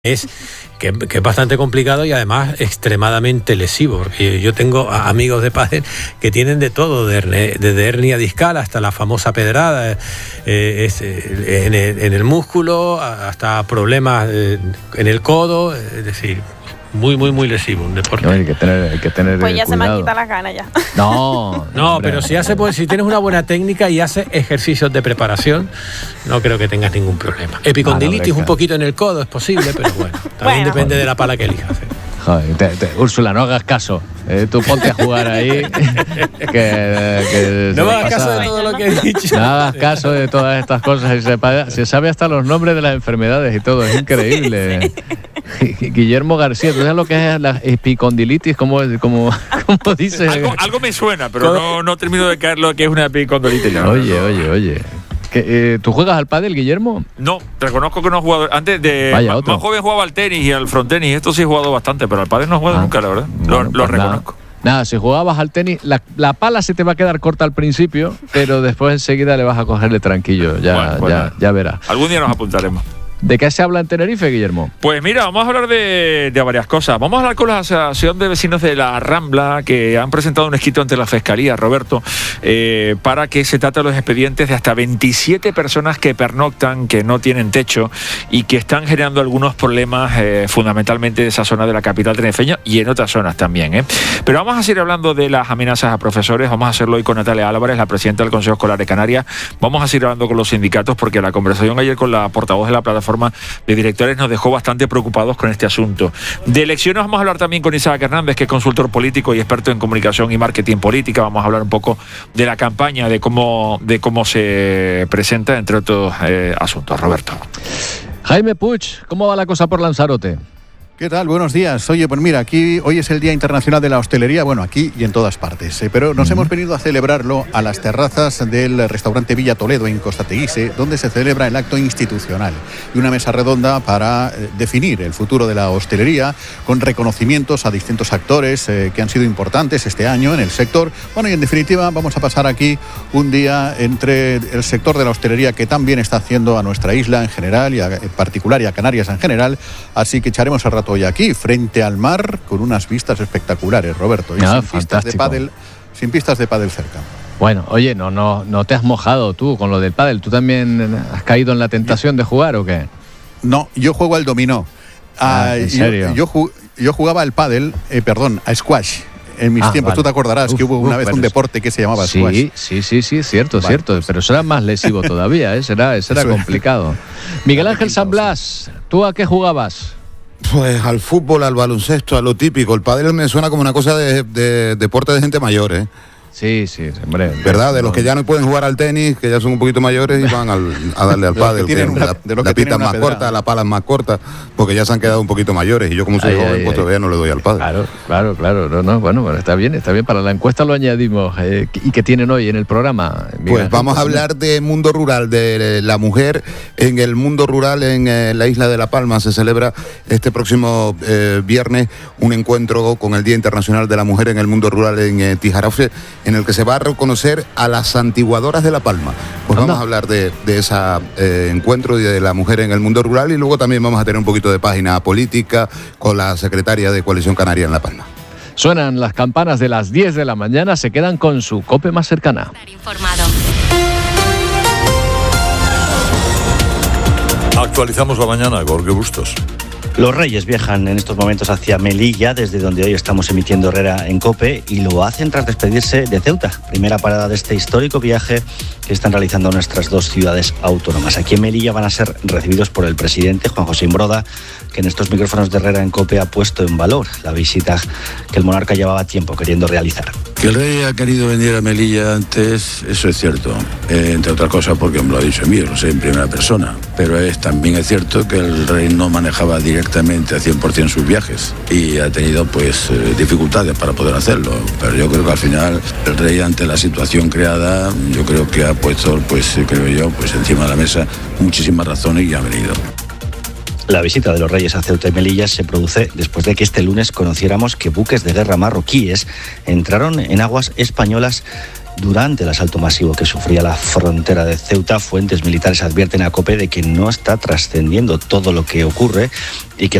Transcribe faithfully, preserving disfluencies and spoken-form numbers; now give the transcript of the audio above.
es que, que es bastante complicado y además extremadamente lesivo, porque yo tengo amigos de pádel que tienen de todo, desde de hernia discal hasta la famosa pedrada eh, es, eh, en, el, en el músculo, hasta problemas eh, en el codo, es decir, muy, muy, muy lesivo un deporte. No, hay que tener, hay que tener pues ya cuidado. se me han quitado las ganas ya. No, no, hombre, pero si hace, pues, si tienes una buena técnica y haces ejercicios de preparación, no creo que tengas ningún problema. Epicondilitis un poquito en el codo es posible, pero bueno, también bueno, depende joder. de la pala que elijas. ¿eh? Joder, te, te, Úrsula, no hagas caso. Eh, tú ponte a jugar ahí. que, que no me hagas caso de todo lo que he dicho. No hagas caso de todas estas cosas. Y se, se sabe hasta los nombres de las enfermedades y todo. Es increíble. Sí. Guillermo García, ¿tú sabes lo que es la epicondilitis? ¿Cómo, cómo, cómo dice? Algo, algo me suena, pero no, no termino de caer lo que es una epicondilitis. No, oye, no, no. oye, oye. Eh, ¿Tú juegas al pádel, Guillermo? No, reconozco que no he jugado. Antes de Vaya, más, más joven jugaba al tenis y al frontenis. Esto sí he jugado bastante, pero al pádel no he jugado ah, nunca, la verdad. Bueno, lo, lo pues reconozco. Nada. Nada, si jugabas al tenis, la, la pala se te va a quedar corta al principio, pero después enseguida le vas a cogerle tranquillo. Ya, bueno, bueno. ya, ya verás. Algún día nos apuntaremos. ¿De qué se habla en Tenerife, Guillermo? Pues mira, vamos a hablar de, de varias cosas. Vamos a hablar con la Asociación de Vecinos de la Rambla, que han presentado un escrito ante la Fiscalía, Roberto, eh, para que se trate los expedientes de hasta veintisiete personas que pernoctan, que no tienen techo y que están generando algunos problemas, eh, fundamentalmente de esa zona de la capital tenerife y en otras zonas también. ¿eh? Pero vamos a seguir hablando de las amenazas a profesores. Vamos a hacerlo hoy con Natalia Álvarez, la presidenta del Consejo Escolar de Canarias. Vamos a seguir hablando con los sindicatos, porque la conversación ayer con la portavoz de la plataforma de directores nos dejó bastante preocupados con este asunto. De elecciones vamos a hablar también con Isaac Hernández, que es consultor político y experto en comunicación y marketing política. Vamos a hablar un poco de la campaña, de cómo, de cómo se presenta, entre otros eh, asuntos. Roberto. Jaime Puig, ¿cómo va la cosa por Lanzarote? ¿Qué tal? Buenos días. Oye, pues mira, aquí hoy es el Día Internacional de la Hostelería, bueno, aquí y en todas partes, eh, pero nos uh-huh. hemos venido a celebrarlo a las terrazas del restaurante Villa Toledo en Costa Teguise, donde se celebra el acto institucional y una mesa redonda para eh, definir el futuro de la hostelería, con reconocimientos a distintos actores eh, que han sido importantes este año en el sector. Bueno, y en definitiva vamos a pasar aquí un día entre el sector de la hostelería, que tan bien está haciendo a nuestra isla en general y a, en particular y a Canarias en general, así que echaremos el rato hoy aquí, frente al mar, con unas vistas espectaculares, Roberto, y ah, sin, pistas de pádel, sin pistas de pádel cerca. Bueno, oye, no, no, no te has mojado tú con lo del pádel. ¿Tú también has caído en la tentación de jugar o qué? No, yo juego al dominó. Ah, ¿en serio? Yo, yo, yo jugaba al pádel, eh, perdón, a squash. En mis ah, tiempos, vale. Tú te acordarás uf, que hubo una uf, vez un deporte que se llamaba sí, squash. Sí, sí, sí, cierto, vale, cierto. Pues, pero eso era más lesivo todavía, ¿eh? Será, eso era complicado. Miguel Ángel San Blas, ¿tú a qué jugabas? Pues al fútbol, al baloncesto, a lo típico. El pádel me suena como una cosa de, de deporte de gente mayor, ¿eh? Sí, sí, hombre. ¿Verdad? De los que ya no pueden jugar al tenis, que ya son un poquito mayores y van al, a darle al pádel. Que una, la de la pista es más corta, la pala es más corta, porque ya se han quedado un poquito mayores. Y yo, como soy ay, joven, ay, pues todavía no le doy al pádel. Claro, claro, claro. No, no, bueno, bueno, está bien, está bien. Para la encuesta lo añadimos. Eh, ¿Y qué tienen hoy en el programa? Mira, pues vamos a hablar de mundo rural, de la mujer en el mundo rural en eh, la isla de La Palma. Se celebra este próximo eh, viernes un encuentro con el Día Internacional de la Mujer en el mundo rural en eh, Tijaraffe, en el que se va a conocer a las santiguadoras de La Palma. Pues vamos a hablar de, de ese eh, encuentro y de la mujer en el mundo rural, y luego también vamos a tener un poquito de página política con la secretaria de Coalición Canaria en La Palma. Suenan las campanas de las diez de la mañana, se quedan con su COPE más cercana. Informado. Actualizamos la mañana, Jorge Bustos. Los Reyes viajan en estos momentos hacia Melilla, desde donde hoy estamos emitiendo Herrera en COPE, y lo hacen tras despedirse de Ceuta, primera parada de este histórico viaje que están realizando nuestras dos ciudades autónomas. Aquí en Melilla van a ser recibidos por el presidente Juan José Imbroda, que en estos micrófonos de Herrera en COPE ha puesto en valor la visita que el monarca llevaba tiempo queriendo realizar. Que el rey ha querido venir a Melilla antes, eso es cierto, eh, entre otras cosas porque me lo ha dicho a mí, lo sé en primera persona, pero es, también es cierto que el rey no manejaba directamente al cien por ciento sus viajes y ha tenido pues eh, dificultades para poder hacerlo, pero yo creo que al final el rey, ante la situación creada, yo creo que ha puesto, pues creo yo, pues encima de la mesa muchísimas razones y ha venido. La visita de los Reyes a Ceuta y Melilla se produce después de que este lunes conociéramos que buques de guerra marroquíes entraron en aguas españolas durante el asalto masivo que sufría la frontera de Ceuta. Fuentes militares advierten a COPE de que no está trascendiendo todo lo que ocurre y que